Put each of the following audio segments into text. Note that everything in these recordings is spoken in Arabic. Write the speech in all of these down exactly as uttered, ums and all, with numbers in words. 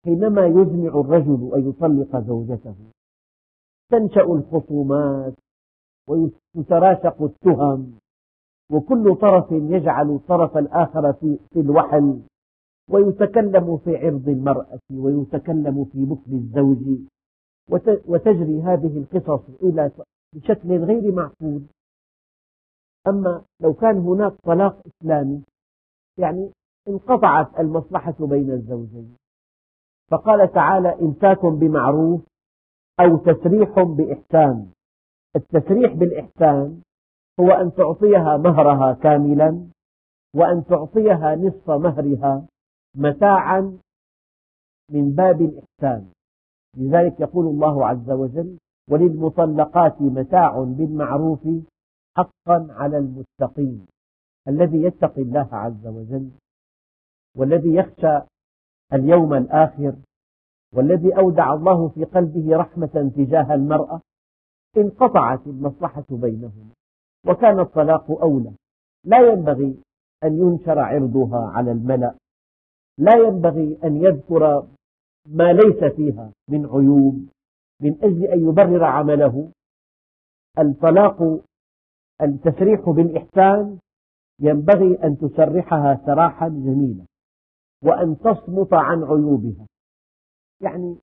حينما يزمع الرجل أن يطلق زوجته تنشأ الخصومات وتتراشق التهم، وكل طرف يجعل الطرف الآخر في الوحل، ويتكلم في عرض المرأة ويتكلم في بخل الزوج، وتجري هذه القصص إلى بشكل غير معقول. أما لو كان هناك طلاق إسلامي يعني انقطعت المصلحة بين الزوجين، فقال تعالى: إمساك بمعروف أو تسريح بإحسان. التسريح بالإحسان هو أن تعطيها مهرها كاملا، وأن تعطيها نصف مهرها متاعا من باب الإحسان. لذلك يقول الله عز وجل: وللمطلقات متاع بالمعروف حقا على المتقين. الذي يتقي الله عز وجل، والذي يخشى اليوم الآخر، والذي أودع الله في قلبه رحمة تجاه المرأة، انقطعت المصلحة بينهم وكان الطلاق أولى. لا ينبغي أن ينشر عرضها على الملأ، لا ينبغي أن يذكر ما ليس فيها من عيوب من أجل أن يبرر عمله. الطلاق التسريح بالإحسان ينبغي أن تسرحها سراحا جميلا، وأن تصمت عن عيوبها. يعني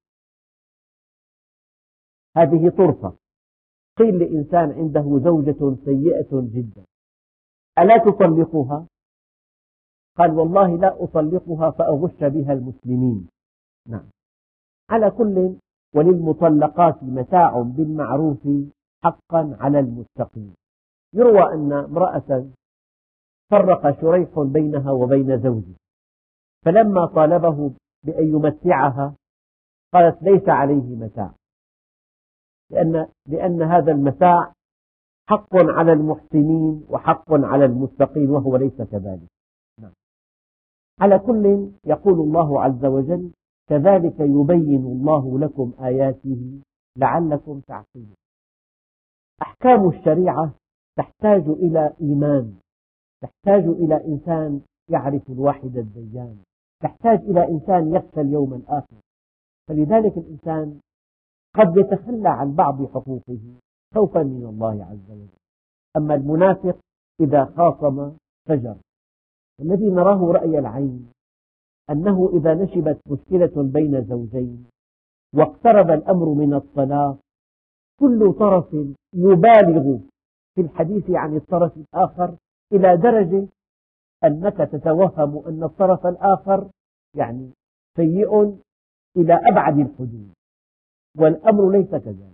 هذه طرفة. قيل لإنسان عنده زوجة سيئة جدا: ألا تطلقها؟ قال: والله لا أطلقها فأغش بها المسلمين. نعم. على كل، وللمطلقات متاع بالمعروف حقا على المتقين. يروى أن امرأة فرق شريح بينها وبين زوجها، فلما طالبه بأن يمتعها قالت: ليس عليه متاع، لأن, لأن هذا المتاع حق على المحسنين وحق على المتقين، وهو ليس كذلك. نعم. على كل، يقول الله عز وجل: كذلك يبين الله لكم آياته لعلكم تعقلون. أحكام الشريعة تحتاج إلى إيمان، تحتاج إلى إنسان يعرف الواحد الديان، تحتاج إلى إنسان يخشى اليوم الآخر. فلذلك الإنسان قد يتخلى عن بعض حقوقه خوفا من الله عز وجل. أما المنافق إذا خاصم فجر. الذي نراه رأي العين أنه إذا نشبت مشكلة بين زوجين واقترب الأمر من الطلاق، كل طرف يبالغ في الحديث عن الطرف الآخر إلى درجة أنك تتوهم أن الطرف الآخر يعني سيء إلى أبعد الحدود، والأمر ليس كذلك.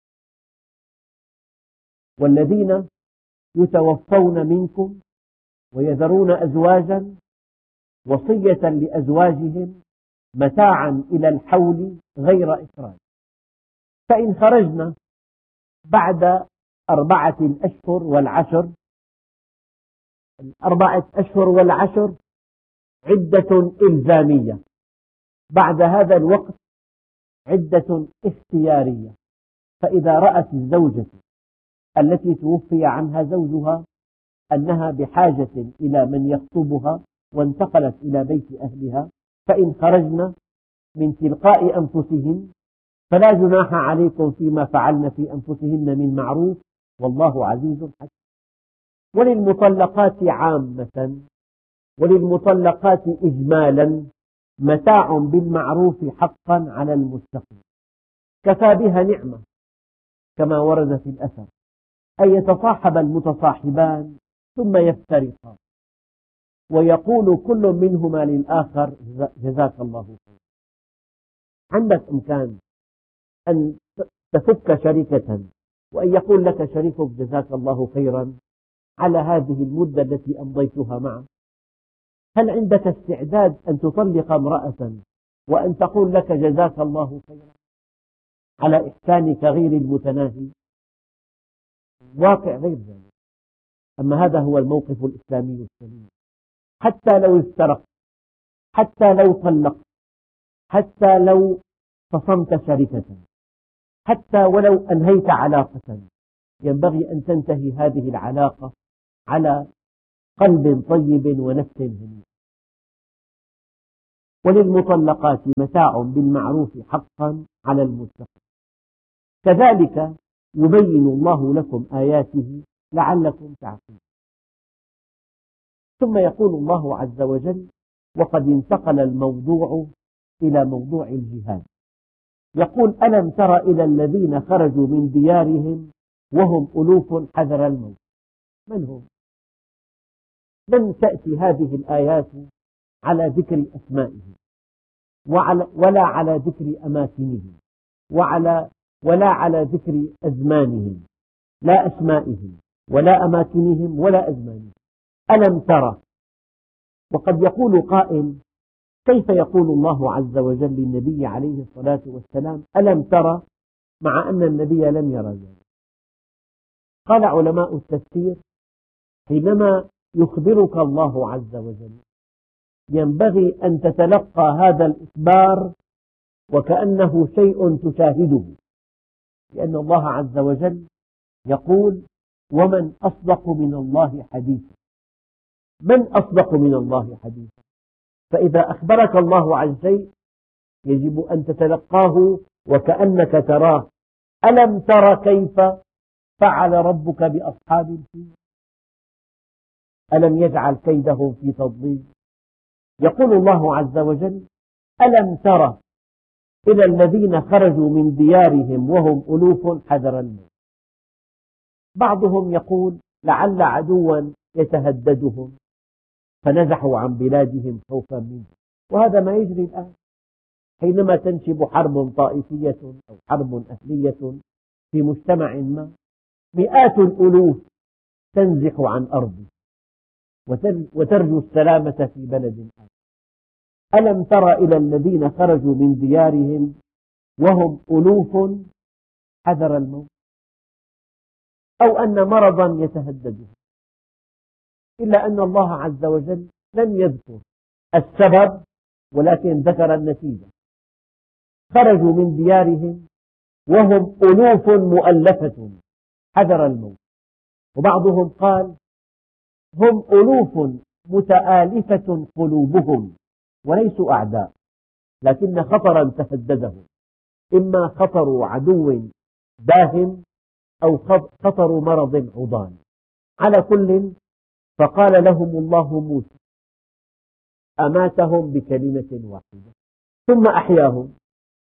والذين يتوفون منكم ويذرون أزواجا وصية لأزواجهم متاعا إلى الحول غير إخراج، فإن خرجنا بعد أربعة الأشهر والعشر، الأربعة أشهر والعشر عدة إلزامية، بعد هذا الوقت عدة اختيارية. فإذا رأت الزوجة التي توفي عنها زوجها أنها بحاجة إلى من يخطبها وانتقلت إلى بيت أهلها، فإن خرجن من تلقاء أنفسهن فلا جناح عليكم فيما فعلن في أنفسهن من معروف، والله عزيز حكيم. وللمطلقات عامة وللمطلقات إجمالا متاع بالمعروف حقا على المتقين. كفى بها نعمة كما ورد في الأثر أن يتصاحب المتصاحبان ثم يفترقا ويقول كل منهما للآخر: جزاك الله خيرا. عندك إمكان أن تفك شركة وأن يقول لك شريكك: جزاك الله خيرا على هذه المدة التي أمضيتها معك. هل عندك استعداد أن تطلق امرأة وأن تقول لك: جزاك الله خيرا على إحسانك غير المتناهي؟ واقع غير ذلك. أما هذا هو الموقف الإسلامي السليم. حتى لو افترقت، حتى لو طلقت، حتى لو فصمت شركة، حتى ولو أنهيت علاقة، ينبغي أن تنتهي هذه العلاقة على قلب طيب ونفس هنيئة. وللمطلقات متاع بالمعروف حقا على المتقين. كذلك يبين الله لكم آياته لعلكم تعقلون. ثم يقول الله عز وجل: وقد انتقل الموضوع إلى موضوع الجهاد، يقول: ألم تر إلى الذين خرجوا من ديارهم وهم ألوف حذر الموت. من هم؟ لم تأتي هذه الآيات على ذكر أسمائهم ولا على ذكر أماكنهم وعلى ولا على ذكر أزمانهم، لا أسمائهم ولا أماكنهم ولا أزمانهم. ألم ترى. وقد يقول قائل: كيف يقول الله عز وجل للنبي عليه الصلاة والسلام ألم ترى مع أن النبي لم يرى ذلك؟ قال علماء التفسير: حينما يخبرك الله عز وجل ينبغي أن تتلقى هذا الإخبار وكأنه شيء تشاهده، لأن الله عز وجل يقول: ومن أصدق من الله حديثا. من أصدق من الله حديثا؟ فإذا أخبرك الله عن شيء يجب أن تتلقاه وكأنك تراه. ألم تر كيف فعل ربك بأصحاب الفيل؟ ألم يجعل كيدهم في تضليل؟ يقول الله عز وجل: ألم تر إلى الذين خرجوا من ديارهم وهم ألوف حذر الموت. بعضهم يقول: لعل عدوا يتهددهم فنزحوا عن بلادهم خوفا منه. وهذا ما يجري الآن، حينما تنشب حرب طائفية أو حرب أهلية في مجتمع ما، مئات الألوف تنزح عن أرضه وترجو السلامة في بلد آخر. ألم تر إلى الذين خرجوا من ديارهم وهم ألوف حذر الموت، أو أن مرضا يتهددهم، إلا أن الله عز وجل لم يذكر السبب ولكن ذكر النتيجة. خرجوا من ديارهم وهم ألوف مؤلفة حذر الموت. وبعضهم قال: هم ألوف متآلفة قلوبهم وليسوا أعداء، لكن خطرا تهددهم، إما خطر عدو داهم أو خطر مرض عضال. على كل، فقال لهم الله موسى أماتهم بكلمة واحدة ثم أحياهم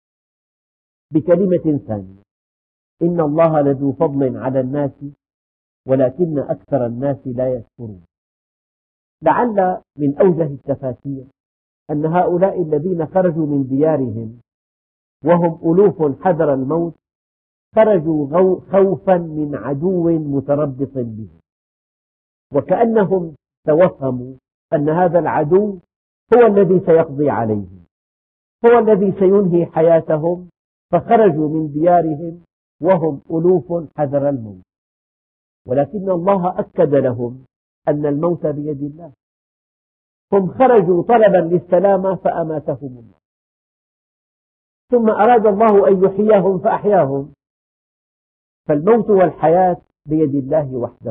بكلمة ثانية: إن الله لذو فضل على الناس ولكن أكثر الناس لا يشكرون. لعل من أوجه التفاسير أن هؤلاء الذين خرجوا من ديارهم وهم ألوف حذر الموت خرجوا خوفا من عدو متربص بهم، وكأنهم توهموا أن هذا العدو هو الذي سيقضي عليهم، هو الذي سينهي حياتهم، فخرجوا من ديارهم وهم ألوف حذر الموت. ولكن الله أكد لهم أن الموت بيد الله. هم خرجوا طلبا للسلامة فأماتهم الله، ثم أراد الله أن يحييهم فأحياهم. فالموت والحياة بيد الله وحده.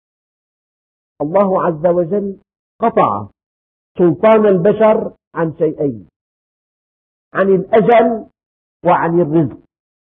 الله عز وجل قطع سلطان البشر عن شيئين: عن الأجل وعن الرزق.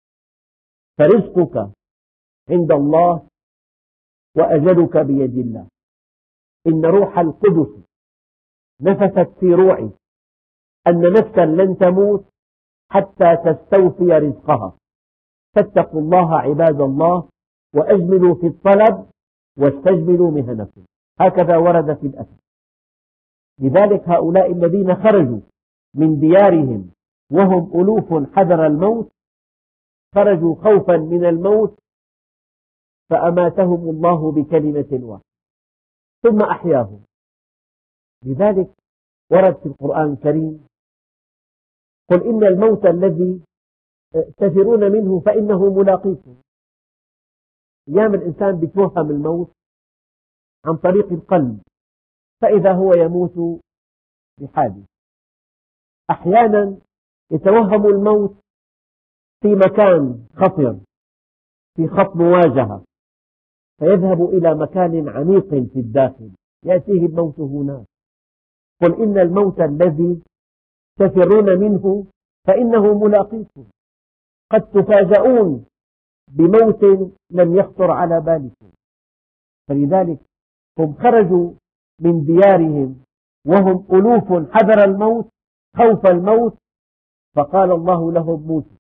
فرزقك عند الله وأجلك بيد الله. إن روح القدس نفثت في روعي أن نفسا لن تموت حتى تستوفي رزقها، فاتقوا الله عباد الله وأجملوا في الطلب واستجملوا مهنكم. هكذا ورد في الأثر. لذلك هؤلاء الذين خرجوا من ديارهم وهم ألوف حذر الموت خرجوا خوفا من الموت فأماتهم الله بكلمة واحدة ثم أحياهم. لذلك ورد في القرآن الكريم: قل إن الموت الذي تفرون منه فإنه ملاقيكم. أيام الإنسان يتوهم الموت عن طريق القلب، فإذا هو يموت بحاله. أحيانا يتوهم الموت في مكان خطر، في خط مواجهة، فيذهب إلى مكان عميق في الداخل يأتيه الموت هناك. قل إن الموت الذي تفرون منه فإنه ملاقيكم، قد تفاجؤون بموت لم يخطر على بالكم. فلذلك هم خرجوا من ديارهم وهم ألوف حذر الموت، خوف الموت، فقال الله لهم موتوا،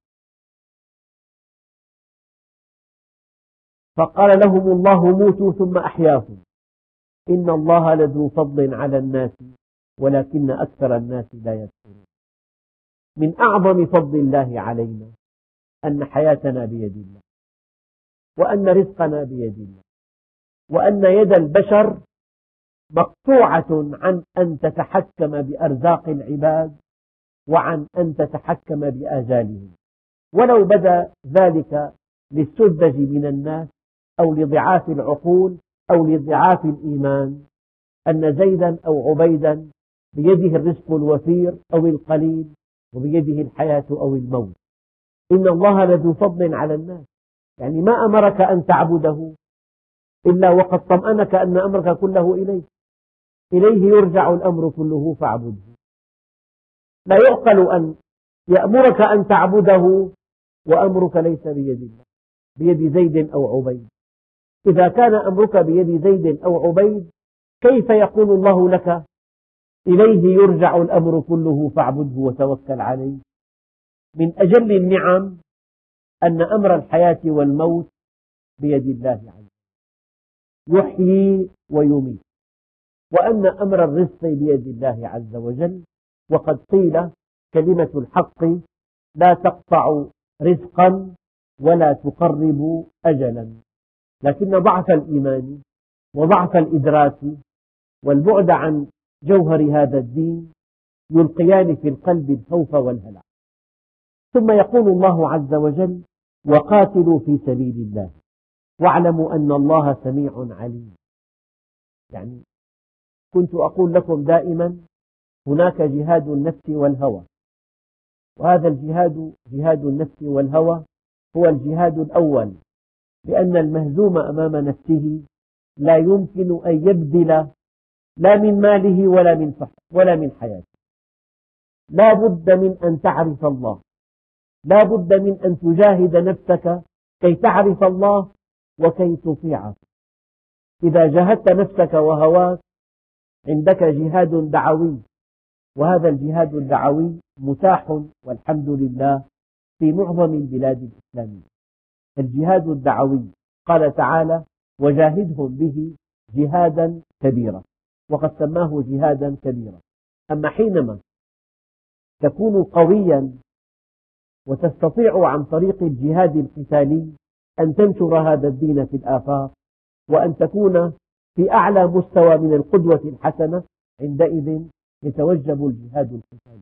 فقال لهم الله موتوا ثم أحياهم. إن الله لذو فضل على الناس ولكن أكثر الناس لا يشكرون. من أعظم فضل الله علينا أن حياتنا بيد الله، وأن رزقنا بيد الله، وأن يد البشر مقطوعة عن أن تتحكم بأرزاق العباد وعن أن تتحكم بآجالهم، ولو بدا ذلك للسذج من الناس أو لضعاف العقول أو لضعاف الإيمان، أن زيدا أو عبيدا بيده الرزق الوفير أو القليل، وبيده الحياة أو الموت. إن الله لذو فضل على الناس، يعني ما أمرك أن تعبده إلا وقد طمأنك أن أمرك كله إليه، إليه يرجع الأمر كله فاعبده. لا يعقل أن يأمرك أن تعبده وأمرك ليس بيد الله، بيد زيد أو عبيد. إذا كان أمرك بيد زيد أو عبيد، كيف يقول الله لك إليه يرجع الأمر كله فاعبده وتوكل عليه؟ من أجل النعم أن أمر الحياة والموت بيد الله عز وجل، يحيي ويميت، وأن أمر الرزق بيد الله عز وجل. وقد قيل كلمة الحق لا تقطع رزقا ولا تقرب أجلا، لكن ضعف الإيمان وضعف الإدراك والبعد عن جوهر هذا الدين يلقيان في القلب الخوف والهلع. ثم يقول الله عز وجل: وقاتلوا في سبيل الله واعلموا أن الله سميع عليم. يعني كنت أقول لكم دائما هناك جهاد النفس والهوى، وهذا الجهاد جهاد النفس والهوى هو الجهاد الأول، لأن المهزوم أمام نفسه لا يمكن أن يبذل لا من ماله ولا من صحته ولا من حياته. لا بد من أن تعرف الله، لا بد من أن تجاهد نفسك كي تعرف الله وكي تطيعه. إذا جاهدت نفسك وهواك عندك جهاد دعوي، وهذا الجهاد الدعوي متاح والحمد لله في معظم البلاد الإسلامية. الجهاد الدعوي قال تعالى: وجاهدهم به جهادا كبيرا، وقد سماه جهادا كبيرا. أما حينما تكون قويا وتستطيع عن طريق الجهاد القتالي أن تنشر هذا الدين في الآفاق وأن تكون في أعلى مستوى من القدوة الحسنة، عندئذ يتوجب الجهاد القتالي.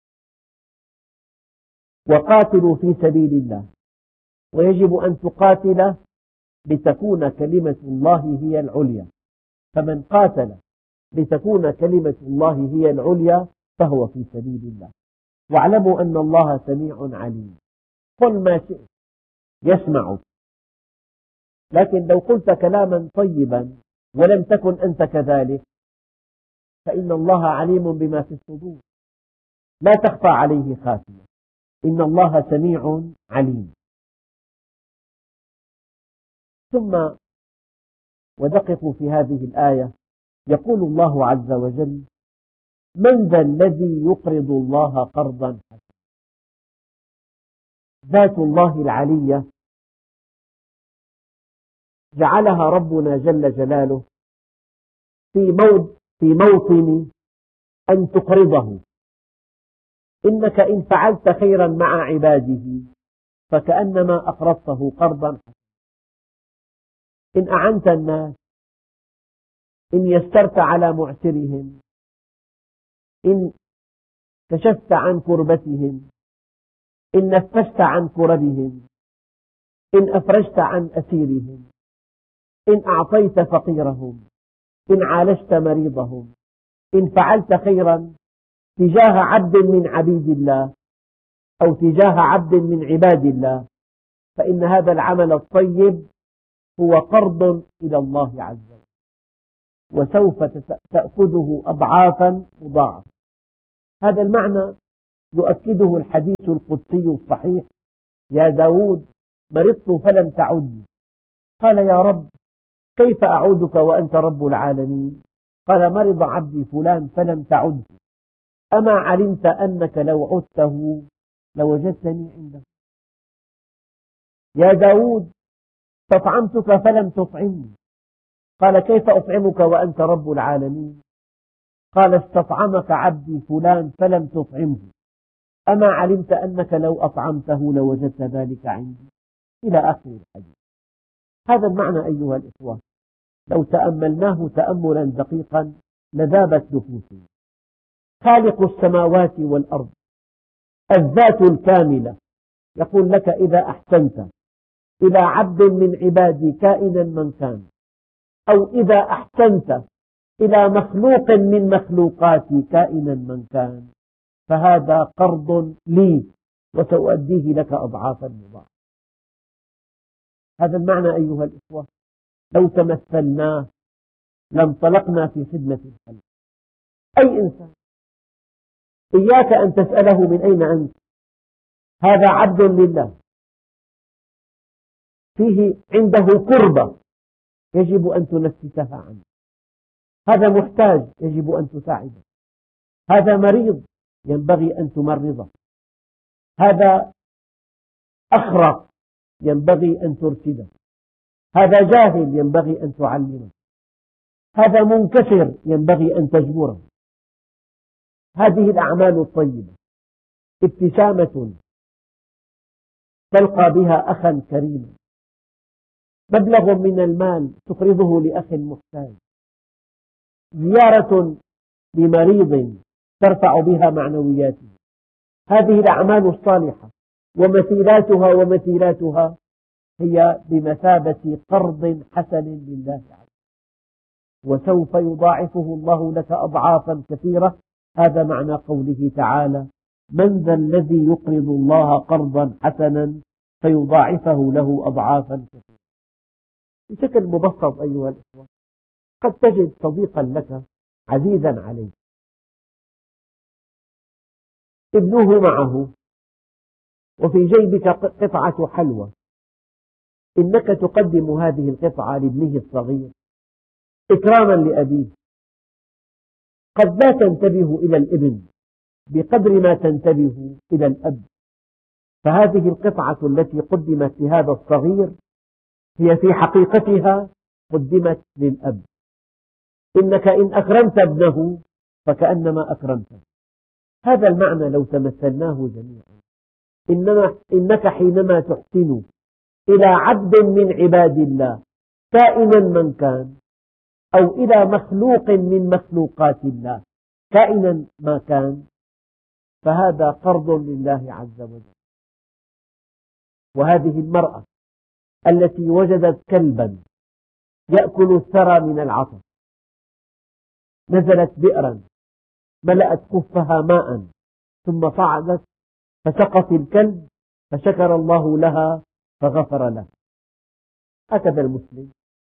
وقاتلوا في سبيل الله، ويجب أن تقاتل لتكون كلمة الله هي العليا، فمن قاتل لتكون كلمة الله هي العليا فهو في سبيل الله. واعلموا أن الله سميع عليم. قل ما شئت يسمعك، لكن لو قلت كلاما طيبا ولم تكن أنت كذلك فإن الله عليم بما في الصدور، لا تخفى عليه خافية. إن الله سميع عليم. ثم ودققوا في هذه الآية، يقول الله عز وجل: من ذا الذي يقرض الله قرضا حسنا. ذات الله العلية جعلها ربنا جل جلاله في موطن أن تقرضه. إنك إن فعلت خيرا مع عباده فكأنما أقرضته قرضا حسنا. إن أعنت الناس، إن يسرت على معسرهم، إن كشفت عن كربتهم، إن نفست عن كربهم، إن أفرجت عن أسيرهم، إن أعطيت فقيرهم، إن عالجت مريضهم، إن فعلت خيرا تجاه عبد من عبيد الله أو تجاه عبد من عباد الله، فإن هذا العمل الطيب هو قرض إلى الله عز وجل، وسوف تأخذه أضعافا مضاعفة. هذا المعنى يؤكده الحديث القدسي الصحيح: يا داود مرضت فلم تعدني. قال: يا رب كيف أعودك وأنت رب العالمين؟ قال: مرض عبدي فلان فلم تعده، أما علمت أنك لو عدته لوجدتني عنده؟ يا داود استطعمتك فلم تطعمني. قال: كيف أطعمك وأنت رب العالمين؟ قال: استطعمك عبدي فلان فلم تطعمه، أما علمت أنك لو أطعمته لوجدت ذلك عندي؟ إلى آخر الحديث. هذا المعنى أيها الإخوة لو تأملناه تأملا دقيقا لذابت نفوسنا. خالق السماوات والأرض، الذات الكاملة، يقول لك: إذا أحسنت إلى عبد من عبادي كائنا من كان، أو إذا أحسنت إلى مخلوق من مخلوقاتي كائنا من كان، فهذا قرض لي وسأؤديه لك أضعافا مضاعفة. هذا المعنى أيها الإخوة لو تمثلناه لانطلقنا في خدمة الخلق. أي إنسان إياك أن تسأله من أين أنت، هذا عبد لله فيه عنده كربة يجب أن تنفسها عنه، هذا محتاج يجب أن تساعده، هذا مريض ينبغي أن تمرضه، هذا أخرق ينبغي أن ترشده، هذا جاهل ينبغي أن تعلمه، هذا منكسر ينبغي أن تجبره. هذه الأعمال الطيبة، ابتسامة تلقى بها أخا كريما، مبلغ من المال تقرضه لأخ محتاج، زيارة لمريض ترفع بها معنوياته، هذه الأعمال الصالحة ومثيلاتها ومثيلاتها هي بمثابة قرض حسن لله عز وجل، وسوف يضاعفه الله لك أضعافا كثيرة. هذا معنى قوله تعالى: من ذا الذي يقرض الله قرضا حسنا فيضاعفه له أضعافا كثيرة. بشكل مبسط أيها الأخوة، قد تجد صديقا لك عزيزا عليك، ابنه معه وفي جيبك قطعة حلوى، إنك تقدم هذه القطعة لابنه الصغير إكراما لأبيه، قد لا تنتبه إلى الابن بقدر ما تنتبه إلى الأب، فهذه القطعة التي قدمت لهذا الصغير هي في حقيقتها قدمت للأب. إنك إن أكرمت ابنه فكأنما أكرمته. هذا المعنى لو تمثلناه جميعا، إنما إنك حينما تحسن إلى عبد من عباد الله كائنا من كان، أو إلى مخلوق من مخلوقات الله كائنا ما كان، فهذا قرض لله عز وجل. وهذه المرأة التي وجدت كلبا يأكل الثرى من العطش، نزلت بئرا ملأت كفها ماء ثم صعدت فسقت الكلب فشكر الله لها فغفر لها. هكذا المسلم،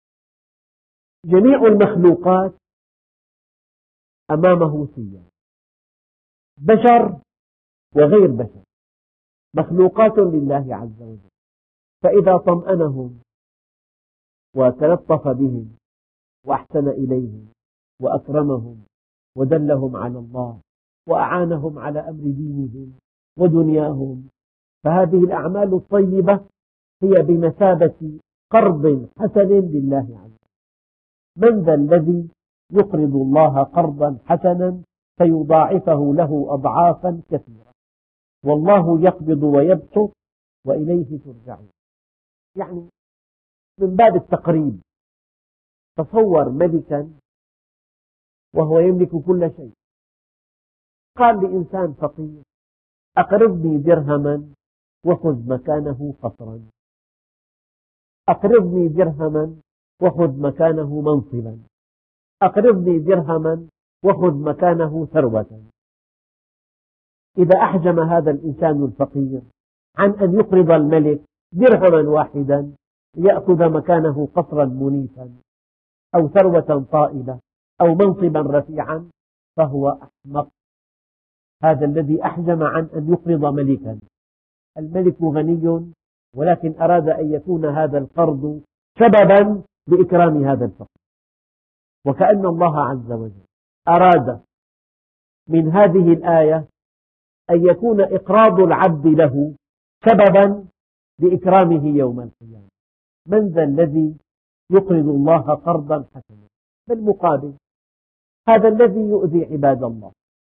جميع المخلوقات أمامه سيان، بشر وغير بشر، مخلوقات لله عز وجل، فإذا طمأنهم وتلطف بهم وأحسن إليهم وأكرمهم ودلهم على الله وأعانهم على أمر دينهم ودنياهم، فهذه الأعمال الطيبة هي بمثابة قرض حسن لله عز وجل. من ذا الذي يقرض الله قرضا حسنا فيضاعفه له أضعافا كثيرة، والله يقبض ويبسط وإليه ترجعون. يعني من باب التقريب، تصور ملكا وهو يملك كل شيء، قال لإنسان فقير: أقرضني درهما وخذ مكانه قصرا، أقرضني درهما وخذ مكانه منصبا، أقرضني درهما وخذ مكانه ثروة. إذا أحجم هذا الإنسان الفقير عن أن يقرض الملك درهما واحدا يأخذ مكانه قصرا منيفا أو ثروة طائلة أو منصبا رفيعا، فهو أحمق هذا الذي أحجم عن أن يقرض ملكا. الملك غني، ولكن أراد أن يكون هذا القرض سببا لإكرام هذا الفقير. وكأن الله عز وجل أراد من هذه الآية أن يكون إقراض العبد له سببا لإكرامه يوم القيامة. من ذا الذي يقرض الله قرضا حسنا؟ بالمقابل هذا الذي يؤذي عباد الله،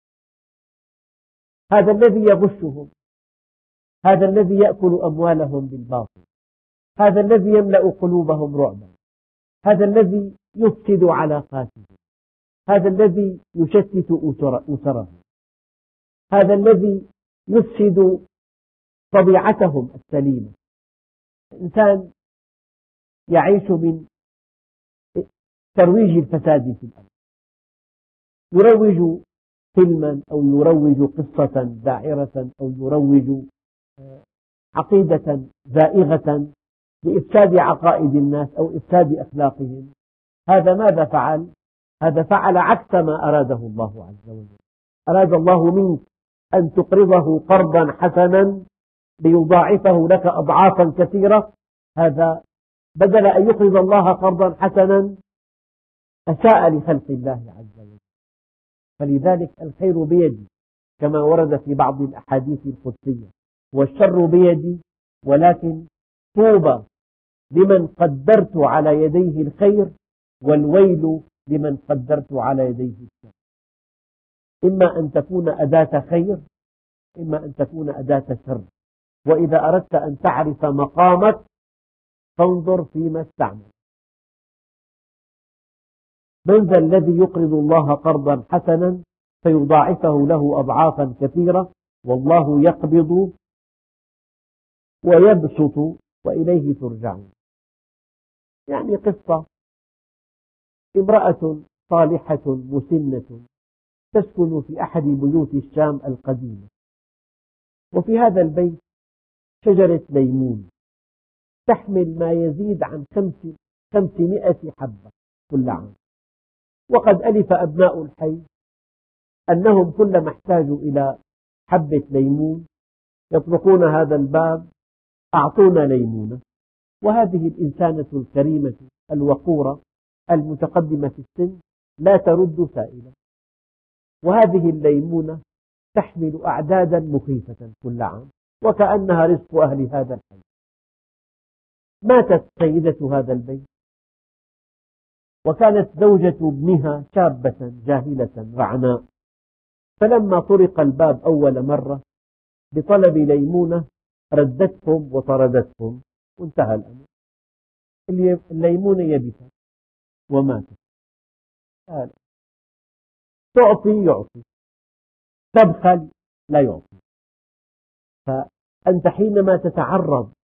هذا الذي يغشهم، هذا الذي يأكل أموالهم بالباطل، هذا الذي يملأ قلوبهم رعبا، هذا الذي يفسد علاقاتهم، هذا الذي يشتت أسرهم، هذا الذي يفسد طبيعتهم السليمة. الإنسان يعيش من ترويج الفساد في الأرض، يروج فيلما أو يروج قصة داعرة أو يروج عقيدة زائغة لإفساد عقائد الناس أو إفساد أخلاقهم. هذا ماذا فعل؟ هذا فعل عكس ما أراده الله عز وجل. أراد الله منك أن تقرضه قرضا حسنا ليضاعفه لك أضعافا كثيرة، هذا بدل أن يقرض الله قرضا حسنا أساء لخلق الله عز وجل. فلذلك الخير بيدي كما ورد في بعض الأحاديث القدسية، والشر بيدي، ولكن طوبى لمن قدرت على يديه الخير، والويل لمن قدرت على يديه الشر. إما أن تكون أداة خير، إما أن تكون أداة شر. وإذا أردت أن تعرف مقامك فانظر فيما استعمل. من ذا الذي يقرض الله قرضا حسنا فيضاعفه له أضعافا كثيرة والله يقبض ويبسط وإليه ترجعون. يعني قصة: امرأة صالحة مسنة تسكن في أحد بيوت الشام القديمة، وفي هذا البيت شجرة ليمون تحمل ما يزيد عن خمسمائة حبة كل عام. وقد ألف أبناء الحي أنهم كلما احتاجوا إلى حبة ليمون يطرقون هذا الباب: أعطونا ليمونة. وهذه الإنسانة الكريمة الوقورة المتقدمة في السن لا ترد سائلا، وهذه الليمونة تحمل أعدادا مخيفة كل عام وكأنها رزق أهل هذا الحي. ماتت سيدة هذا البيت، وكانت زوجة ابنها شابة جاهلة رعناء، فلما طرق الباب أول مرة بطلب ليمونة ردتهم وطردتهم وانتهى الأمر. الليمونة يبست وماتت. تعطي يعطي، تبخل لا يعطي. فأنت حينما تتعرض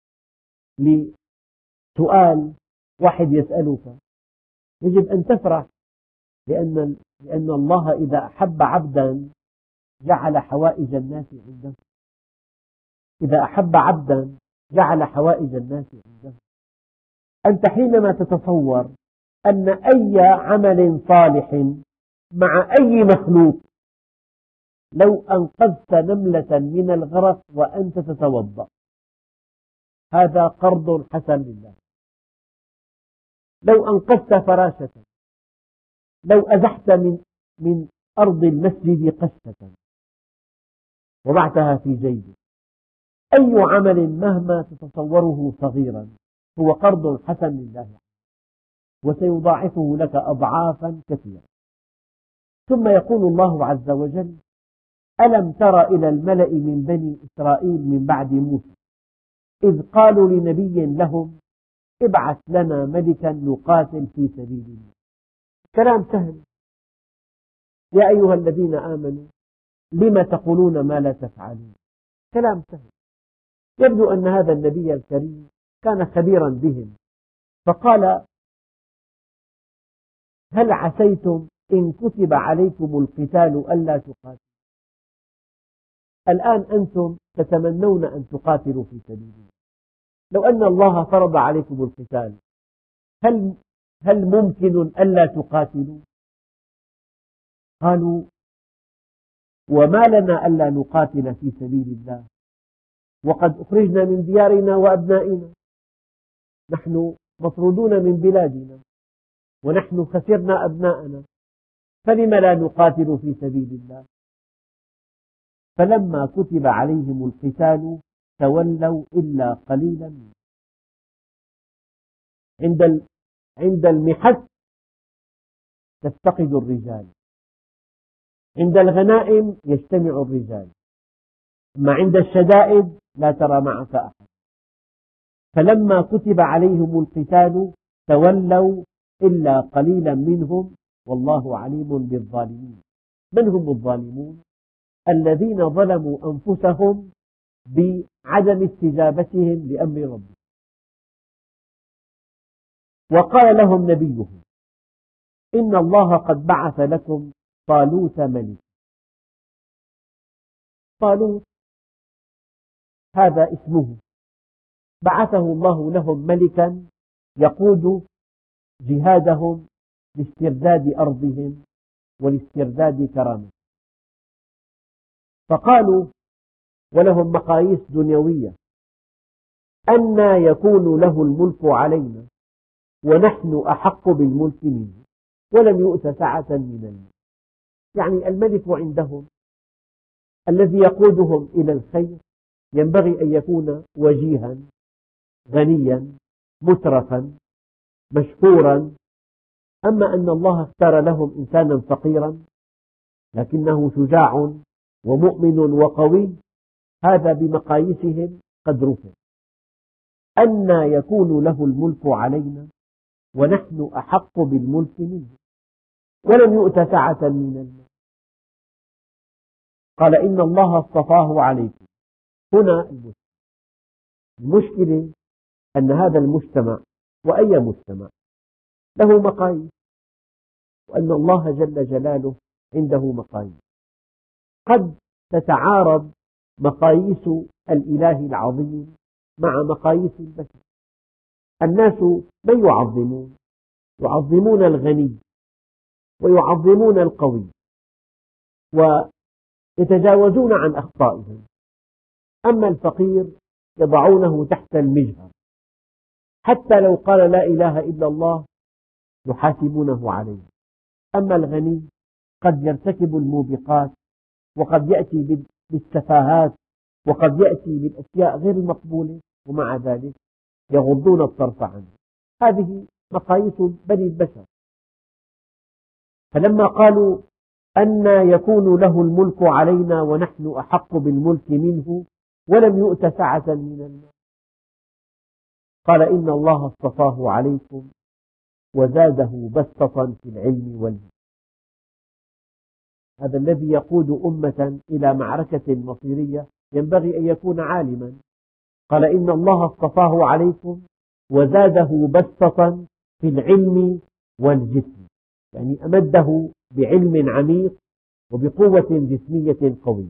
لسؤال واحد يسألك يجب أن تفرح، لأن لأن الله إذا أحب عبدا جعل حوائج الناس عنده. إذا أحب عبدا جعل حوائج الناس عنده. أنت حينما تتصور أن أي عمل صالح مع أي مخلوق، لو أنقذت نملة من الغرق وأنت تتوضأ، هذا قرض حسن لله. لو أنقذت فراشة، لو أزحت من من أرض المسجد قشة وضعتها في جيبك، أي عمل مهما تتصوره صغيرا هو قرض حسن لله، وسيضاعفه لك أضعافا كثيرة. ثم يقول الله عز وجل: ألم تر إلى الملأ من بني إسرائيل من بعد موسى إذ قالوا لنبي لهم ابعث لنا ملكا نقاتل في سبيل الله. كلام سهل: يا أيها الذين آمنوا لم تقولون ما لا تفعلون. كلام سهل. يبدو أن هذا النبي الكريم كان خبيرا بهم، فقال: هل عسيتم إن كتب عليكم القتال ألا تقاتلوا؟ الآن أنتم تتمنون أن تقاتلوا في سبيل الله، لو أن الله فرض عليكم القتال هل هل ممكن ألا تقاتلوا؟ قالوا: وما لنا ألا نقاتل في سبيل الله وقد أخرجنا من ديارنا وأبنائنا، نحن مطرودون من بلادنا ونحن خسرنا أبناءنا، فلم لا نقاتل في سبيل الله؟ فلما كتب عليهم القتال تولوا إلا قليلا منهم. عند عند المحك تفتقد الرجال، عند الغنائم يجتمع الرجال، أما عند الشدائد لا ترى معك أحد. فلما كتب عليهم القتال تولوا إلا قليلا منهم والله عليم بالظالمين. من هم الظالمون؟ الذين ظلموا أنفسهم بعدم استجابتهم لأمر ربهم. وقال لهم نبيهم إن الله قد بعث لكم طالوت ملك. طالوت هذا اسمه، بعثه الله لهم ملكا يقود جهادهم لاسترداد أرضهم ولاسترداد كرامتهم. فقالوا ولهم مقاييس دنيوية: أنى يكون له الملك علينا ونحن أحق بالملك منه ولم يؤت سعة من الملك. يعني الملك عندهم الذي يقودهم إلى الخير ينبغي أن يكون وجيها غنيا مترفا مشكورا، أما أن الله اختار لهم إنسانا فقيرا لكنه شجاع ومؤمن وقوي، هذا بمقاييسهم قد رفض. أنى يكون له الملك علينا ونحن أحق بالملك منه ولم يؤت سعة من المال. قال إن الله اصطفاه عليكم. هنا المشكلة أن هذا المجتمع وأي مجتمع له مقاييس، وأن الله جل جلاله عنده مقاييس. قد تتعارض مقاييس الإله العظيم مع مقاييس البشر. الناس من يعظمون؟ يعظمون الغني ويعظمون القوي ويتجاوزون عن أخطائهم، أما الفقير يضعونه تحت المجهر، حتى لو قال لا إله إلا الله يحاسبونه عليه. أما الغني قد يرتكب الموبقات وقد يأتي بالسفاهات وقد يأتي بالأشياء غير المقبولة ومع ذلك يغضون الطرف عنه. هذه مقاييس بني البشر. فلما قالوا أنى يكون له الملك علينا ونحن أحق بالملك منه ولم يؤت سعة من المال، قال إن الله اصطفاه عليكم وزاده بسطة في العلم والجسم. هذا الذي يقود أمة إلى معركة مصيرية ينبغي أن يكون عالما. قال إن الله اصطفاه عليكم وزاده بسطة في العلم والجسم، يعني أمده بعلم عميق وبقوة جسمية قوية.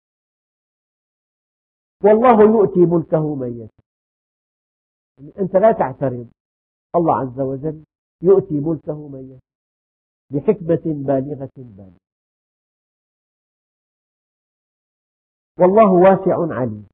والله يؤتي ملكه من يشاء. يعني أنت لا تعترض، الله عز وجل يؤتي ملكه من يشاء بحكمة بالغة بالغة. والله واسع عليم.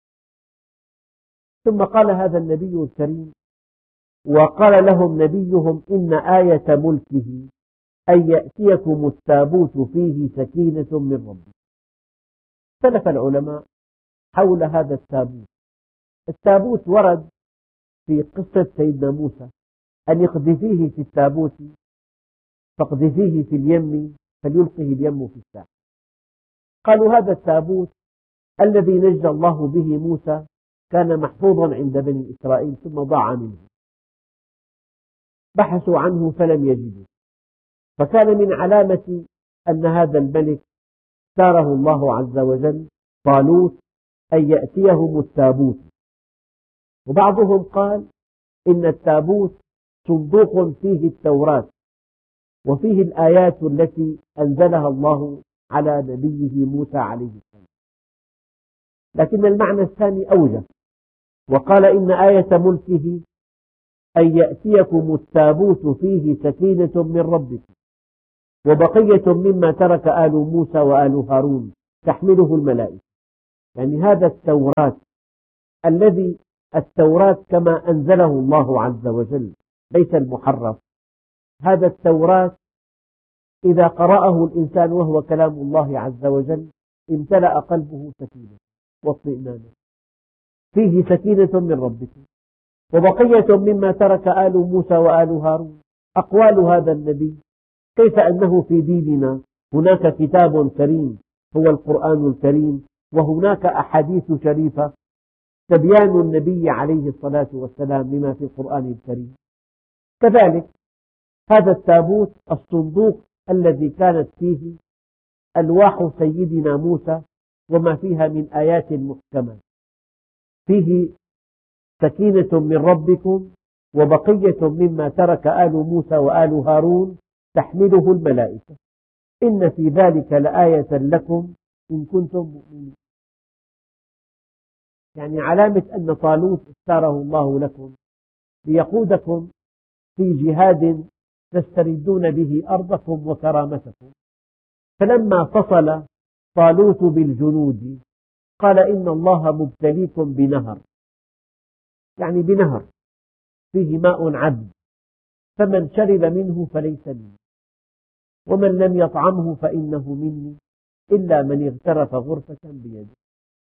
ثم قال هذا النبي الكريم: وقال لهم نبيهم إن آية ملكه أن يأتيكم التابوت فيه سكينة من ربكم. اختلف العلماء حول هذا التابوت. التابوت ورد في قصة سيدنا موسى أن اقذفيه في التابوت فاقذفيه في اليم فليلقه اليم في الساحل. قالوا هذا التابوت الذي نجى الله به موسى كان محفوظا عند بني إسرائيل ثم ضاع منه، بحثوا عنه فلم يجدوا، فكان من علامة أن هذا الملك اختاره الله عز وجل طالوت أن يأتيهم التابوت. وبعضهم قال إن التابوت صندوق فيه التوراة وفيه الآيات التي أنزلها الله على نبيه موسى عليه السلام، لكن المعنى الثاني أوجه. وقال إن آية ملكه أن يأتيكم التابوت فيه سكينة من ربكم وبقية مما ترك آل موسى وآل هارون تحمله الملائكة. يعني هذا التوراة الذي التوراة كما أنزله الله عز وجل ليس المحرف، هذا التوراة إذا قرأه الإنسان وهو كلام الله عز وجل امتلأ قلبه سكينة واطمئنانا، فيه سكينة من ربكم. وبقية مما ترك آل موسى وآل هارون، أقوال هذا النبي، كيف أنه في ديننا هناك كتاب كريم هو القرآن الكريم، وهناك أحاديث شريفة تبيان النبي عليه الصلاة والسلام لما في القرآن الكريم. كذلك هذا التابوت الصندوق الذي كانت فيه ألواح سيدنا موسى وما فيها من آيات محكمة، فيه سكينة من ربكم وبقية مما ترك آل موسى وآل هارون تحمله الملائكة، إن في ذلك لآية لكم إن كنتم مؤمنين. يعني علامة أن طالوت اختاره الله لكم ليقودكم في جهاد تستردون به أرضكم وكرامتكم. فلما فصل طالوت بالجنود قال إن الله مبتليكم بنهر، يعني بنهر فيه ماء عذب، فمن شرب منه فليس مني ومن لم يطعمه فإنه مني إلا من اغترف غرفة بيده.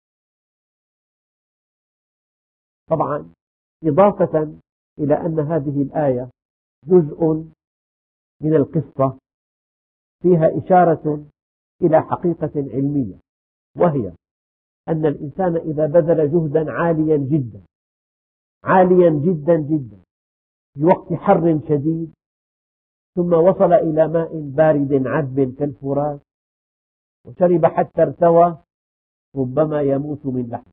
طبعا إضافة إلى أن هذه الآية جزء من القصة فيها إشارة إلى حقيقة علمية، وهي أن الإنسان إذا بذل جهدا عاليا جدا عاليا جدا جدا في وقت حر شديد ثم وصل إلى ماء بارد عذب كالفرات وشرب حتى ارتوى ربما يموت من لحظة،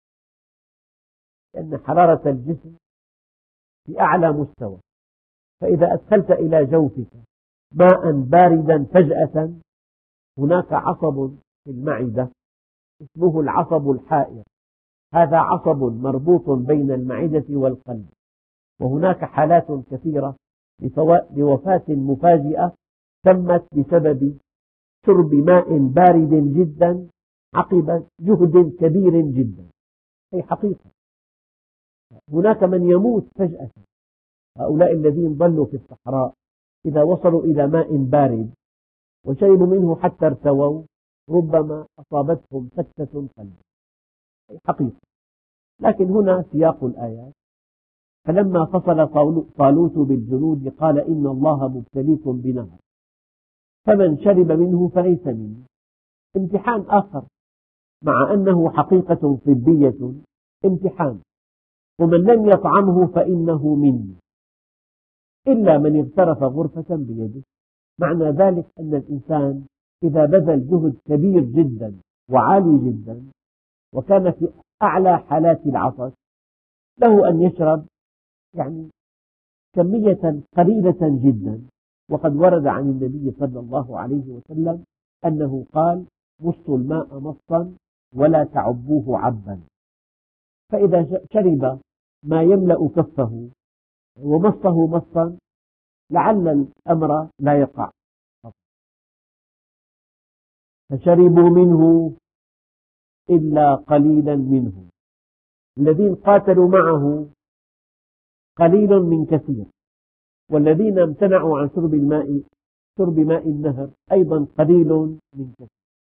لأن حرارة الجسم في أعلى مستوى. فإذا أدخلت إلى جوفك ماء باردا فجأة هناك عصب في المعدة اسمه العصب الحائر، هذا عصب مربوط بين المعدة والقلب، وهناك حالات كثيرة لوفاة مفاجئة تمت بسبب شرب ماء بارد جدا عقب جهد كبير جدا، هي حقيقة. هناك من يموت فجأة، هؤلاء الذين ظلوا في الصحراء إذا وصلوا إلى ماء بارد وشربوا منه حتى ارتووا ربما أصابتهم سكتة قلب، هي حقيقة. لكن هنا سياق الآيات: فلما فصل طالوت بالجنود قال إن الله مبتليكم بنهر فمن شرب منه فليس مني. امتحان آخر، مع أنه حقيقة طبية امتحان، ومن لم يطعمه فإنه مني إلا من اغترف غرفة بيده. معنى ذلك أن الإنسان إذا بذل جهد كبير جدا وعالي جدا وكان في أعلى حالات العطش له أن يشرب يعني كمية قليلة جدا. وقد ورد عن النبي صلى الله عليه وسلم أنه قال: مصوا الماء مصا ولا تعبوه عبا. فإذا شرب ما يملأ كفه ومصه مصا لعل الأمر لا يقع. فشربوا منه إلا قليلا منهم، الذين قاتلوا معه قليل من كثير، والذين امتنعوا عن شرب الماء شرب ماء النهر أيضا قليل من كثير.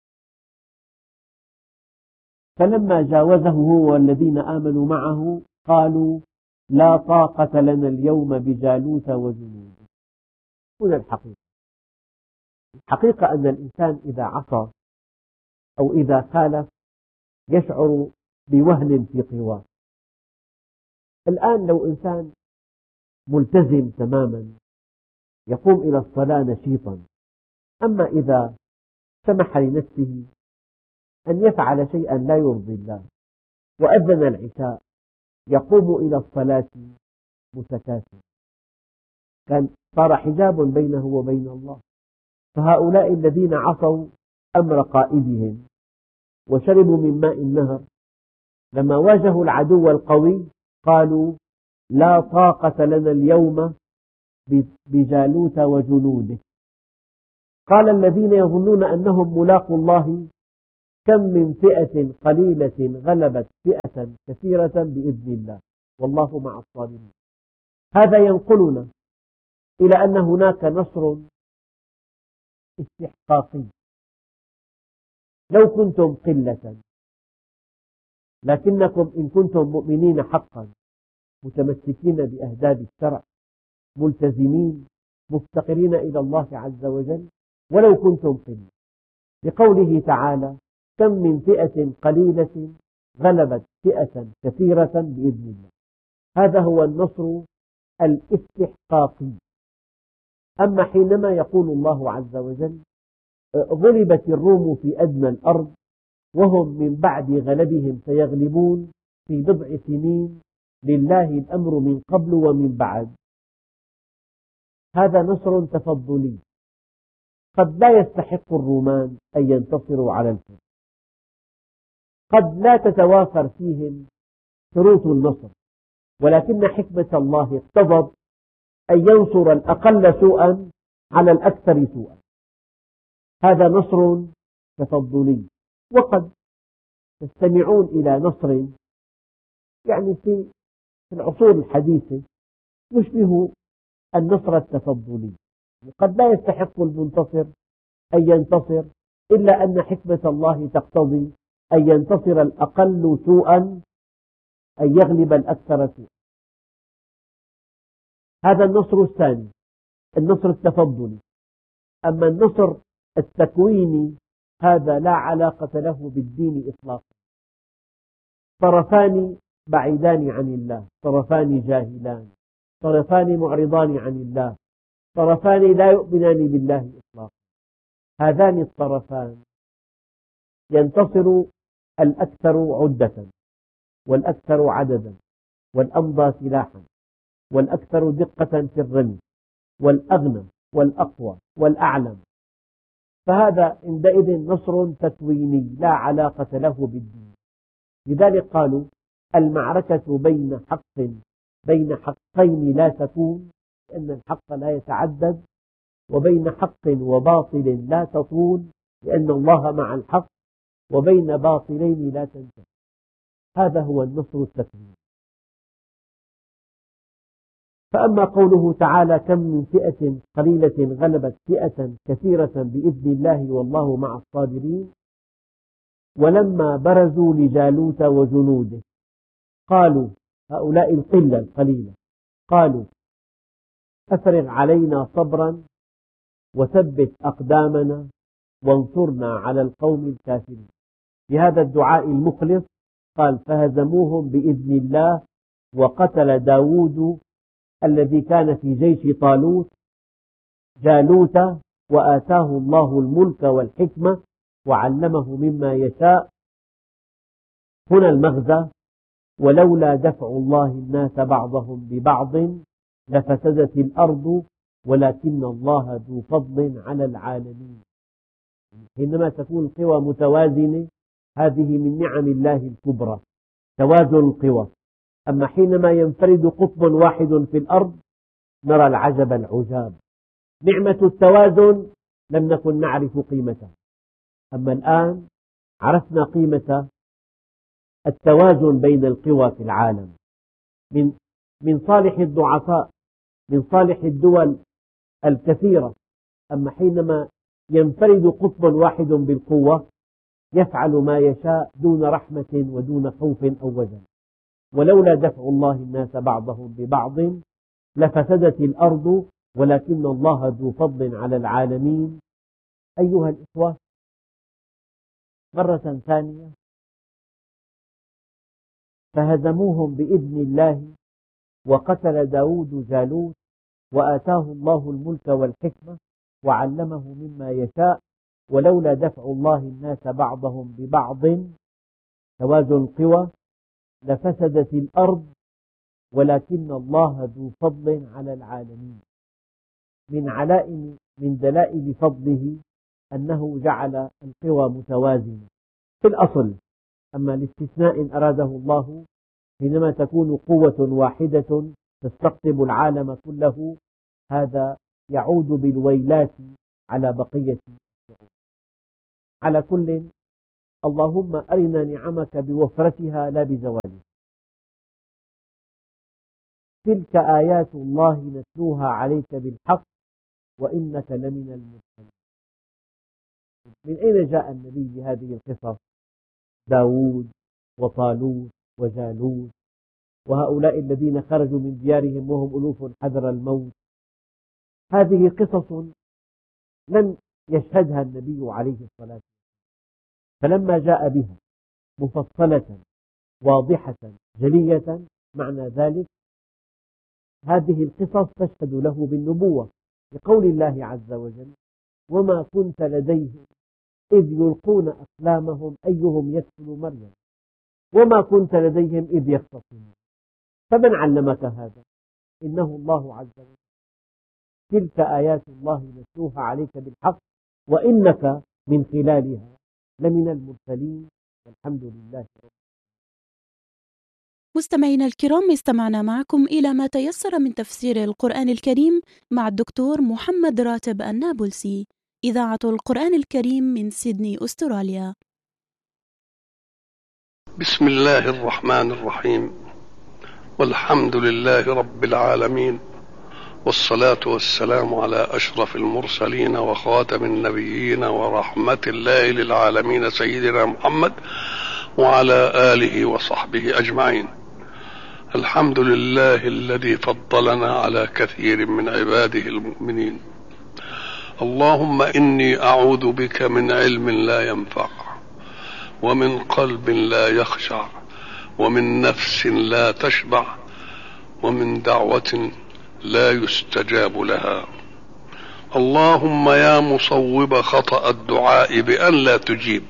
فلما جاوزه هو والذين آمنوا معه قالوا: لا طاقة لنا اليوم بجالوت وجنوده. هنا الحقيقة. الحقيقة أن الإنسان إذا عصى أو إذا خالف يشعر بوهن في قواه. الآن لو إنسان ملتزم تماما يقوم إلى الصلاة نشيطا، أما إذا سمح لنفسه أن يفعل شيئا لا يرضي الله وأذن العشاء يقوم إلى الصلاة متكاسلا، كان صار حجاب بينه وبين الله. فهؤلاء الذين عصوا أمر قائدهم وشربوا من ماء النهر لما واجهوا العدو القوي قالوا: لا طاقة لنا اليوم بجالوت وجنوده. قال الذين يظنون أنهم ملاقوا الله كم من فئة قليلة غلبت فئة كثيرة بإذن الله والله مع الصابرين. هذا ينقلنا إلى أن هناك نصر استحقاقي. لو كنتم قلة لكنكم إن كنتم مؤمنين حقا متمسكين بأهداب الشرع ملتزمين مفتقرين إلى الله عز وجل ولو كنتم قلة، لقوله تعالى كم من فئة قليلة غلبت فئة كثيرة بإذن الله. هذا هو النصر الاستحقاقي. أما حينما يقول الله عز وجل غلبت الروم في أدنى الأرض وهم من بعد غلبهم سيغلبون في بضع سنين لله الأمر من قبل ومن بعد، هذا نصر تفضلي. قد لا يستحق الرومان أن ينتصروا على الفرس، قد لا تتوافر فيهم شروط النصر، ولكن حكمة الله اقتضت أن ينصر الأقل سوءا على الأكثر سوءا. هذا نصر تفضلي. وقد تستمعون إلى نصر يعني في العصور الحديثة يشبه النصر التفضلي، وقد لا يستحق المنتصر أن ينتصر إلا أن حكمة الله تقتضي أن ينتصر الأقل سوءا أن يغلب الأكثر سوءا. هذا النصر الثاني، النصر التفضلي. أما النصر التكويني هذا لا علاقة له بالدين إطلاقا. طرفان بعيدان عن الله، طرفان جاهلان، طرفان معرضان عن الله، طرفان لا يؤمنان بالله إطلاقا. هذان الطرفان ينتصر الأكثر عدة والأكثر عددا والأمضى سلاحا والأكثر دقة في الرمي والأغنى والأقوى والأعلم. فهذا عندئذ نصر تكويني لا علاقة له بالدين. لذلك قالوا المعركة بين حق بين حقين لا تكون، لأن الحق لا يتعدد، وبين حق وباطل لا تطول، لأن الله مع الحق، وبين باطلين لا تنتهي. هذا هو النصر التكويني. فأما قوله تعالى كم من فئة قليلة غلبت فئة كثيرة بإذن الله والله مع الصابرين، ولما برزوا لجالوت وجنوده قالوا، هؤلاء القلة القليلة، قالوا أفرغ علينا صبرا وثبت أقدامنا وانصرنا على القوم الكافرين. بهذا الدعاء المخلص قال فهزموهم بإذن الله، وقتل داود الذي كان في جيش طالوت جالوت، وآتاه الله الملك والحكمة وعلمه مما يشاء. هنا المغزى: ولولا دفع الله الناس بعضهم ببعض لفسدت الأرض ولكن الله ذو فضل على العالمين. حينما تكون القوى متوازنة هذه من نعم الله الكبرى، توازن القوى. أما حينما ينفرد قطب واحد في الأرض نرى العجب العجاب. نعمة التوازن لم نكن نعرف قيمتها، أما الآن عرفنا قيمة التوازن بين القوى في العالم، من من صالح الضعفاء، من صالح الدول الكثيرة. أما حينما ينفرد قطب واحد بالقوة يفعل ما يشاء دون رحمة ودون خوف أو وجل. ولولا دفع الله الناس بعضهم ببعض لفسدت الأرض ولكن الله ذو فضل على العالمين. أيها الإخوة، مرة ثانية فهزموهم بإذن الله، وقتل داود جالوت، وآتاه الله الملك والحكمة وعلمه مما يشاء. ولولا دفع الله الناس بعضهم ببعض، توازن القوى، لفسدت الأرض ولكن الله ذو فضل على العالمين. من علائم من دلائل فضله أنه جعل القوى متوازنة في الأصل. أما الاستثناء إن أراده الله حينما تكون قوة واحدة تستقطب العالم كله، هذا يعود بالويلات على بقية الشعوب. على كل، اللهم أرنا نعمك بوفرتها لا بزوالها. تلك آيات الله نتلوها عليك بالحق وإنك لمن المرسلين. من أين جاء النبي بهذه القصص؟ داود وطالوت وجالوت وهؤلاء الذين خرجوا من ديارهم وهم ألوف حذر الموت. هذه قصص لم يشهدها النبي عليه الصلاة والسلام، فلما جاء بها مفصلة واضحة جلية، معنى ذلك هذه القصص تشهد له بالنبوة، لقول الله عز وجل: وما كنت لديهم إذ يلقون أقلامهم أيهم يكفل مريم وما كنت لديهم إذ يختصمون. فمن علمك هذا؟ إنه الله عز وجل. تلك آيات الله نتلوها عليك بالحق وإنك من خلالها لمن المرسلين، والحمد لله رب العالمين. مستمعينا الكرام، استمعنا معكم إلى ما تيسر من تفسير القرآن الكريم مع الدكتور محمد راتب النابلسي، إذاعة القرآن الكريم من سيدني، أستراليا. بسم الله الرحمن الرحيم، والحمد لله رب العالمين، والصلاة والسلام على أشرف المرسلين وخاتم النبيين ورحمة الله للعالمين سيدنا محمد وعلى آله وصحبه أجمعين. الحمد لله الذي فضلنا على كثير من عباده المؤمنين. اللهم إني أعوذ بك من علم لا ينفع، ومن قلب لا يخشع، ومن نفس لا تشبع، ومن دعوة لا يستجاب لها. اللهم يا مصوب خطأ الدعاء بأن لا تجيب،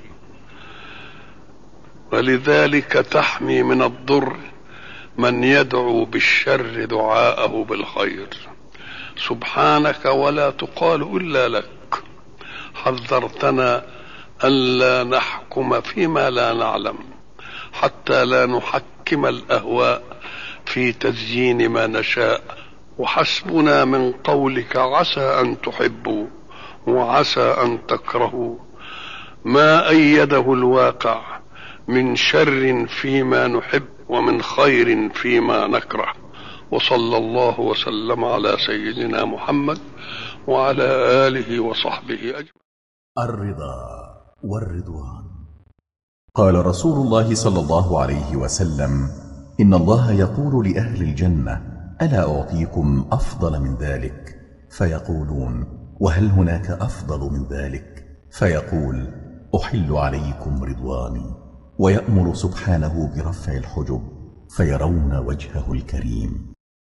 ولذلك تحمي من الضر من يدعو بالشر دعاءه بالخير. سبحانك ولا تقال إلا لك. حذرتنا ألا نحكم فيما لا نعلم، حتى لا نحكم الأهواء في تزيين ما نشاء. وحسبنا من قولك عسى أن تحبوا وعسى أن تكرهوا ما أيده الواقع من شر فيما نحب ومن خير فيما نكره. وصلى الله وسلم على سيدنا محمد وعلى آله وصحبه أجمعين. الرضا والرضوان. قال رسول الله صلى الله عليه وسلم: إن الله يقول لأهل الجنة: ألا أعطيكم أفضل من ذلك؟ فيقولون: وهل هناك أفضل من ذلك؟ فيقول: أحل عليكم رضواني. ويأمر سبحانه برفع الحجب فيرون وجهه الكريم.